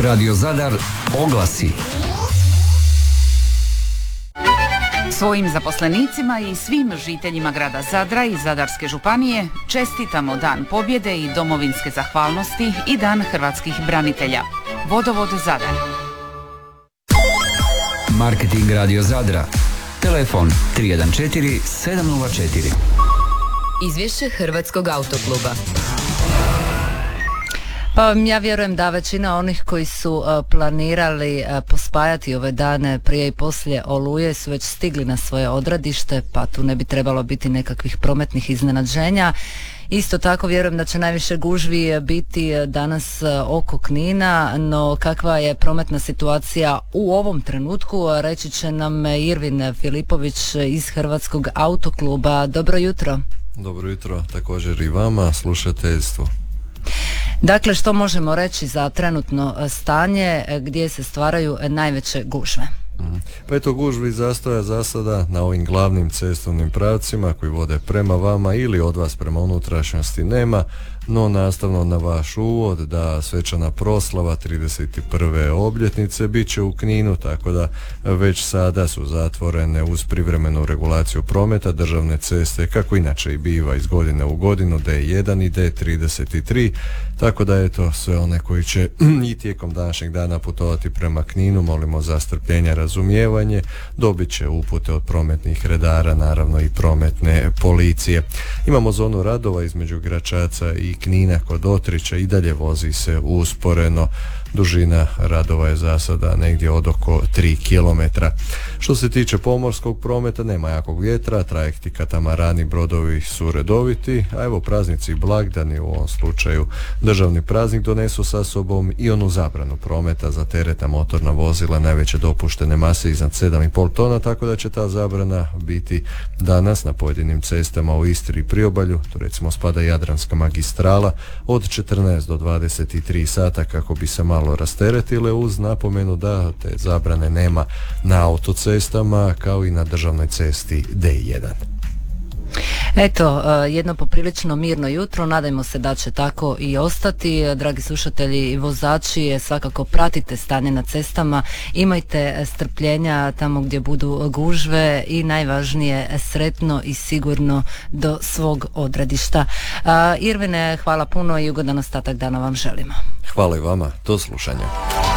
Radio Zadar oglasi. Svojim zaposlenicima i svim žiteljima grada Zadra i Zadarske županije čestitamo Dan pobjede i domovinske zahvalnosti i Dan hrvatskih branitelja. Vodovod Zadar. Marketing Radio Zadra. Telefon 314 704. Izvješće Hrvatskog autokluba. Pa ja vjerujem da većina onih koji su planirali pospajati ove dane prije i poslije Oluje su već stigli na svoje odredište, pa tu ne bi trebalo biti nekakvih prometnih iznenađenja. Isto tako vjerujem da će najviše gužvi biti danas oko Knina, no kakva je prometna situacija u ovom trenutku reći će nam Irvin Filipović iz Hrvatskog autokluba. Dobro jutro. Dobro jutro također i vama, slušateljstvo. Dakle, što možemo reći za trenutno stanje gdje se stvaraju najveće gužve? Pa eto, gužvi zastoja za sada na ovim glavnim cestovnim pravcima koji vode prema vama ili od vas prema unutrašnjosti nema, no nastavno na vaš uvod da svečana proslava 31. obljetnice bit će u Kninu, tako da već sada su zatvorene uz privremenu regulaciju prometa državne ceste, kako inače i biva iz godine u godinu, D1 i D33, tako da eto, sve one koji će i tijekom današnjeg dana putovati prema Kninu, molimo za strpljenje, razumijevanje, dobit će upute od prometnih redara, naravno i prometne policije. Imamo zonu radova između Gračaca i Knina kod Otrića, i dalje vozi se usporeno. Dužina radova je za sada negdje od oko 3 km. Što se tiče pomorskog prometa, nema jakog vjetra, trajekti katamarani, brodovi su redoviti, a evo praznici i blagdani, u ovom slučaju državni praznik, donesu sa sobom i onu zabranu prometa za teretna motorna vozila najveće dopuštene mase iznad 7,5 tona, tako da će ta zabrana biti danas na pojedinim cestama u Istri i Priobalju, tu recimo spada Jadranska magistrala, od 14 do 23 sata kako bi se malo rasteretile, uz napomenu da te zabrane nema na autocestama kao i na državnoj cesti D1. Eto, jedno poprilično mirno jutro, nadajmo se da će tako i ostati. Dragi slušatelji i vozači, svakako pratite stanje na cestama, imajte strpljenja tamo gdje budu gužve i najvažnije sretno i sigurno do svog odredišta. Irvine, hvala puno i ugodan ostatak dana vam želimo. Hvala i vama, do slušanja.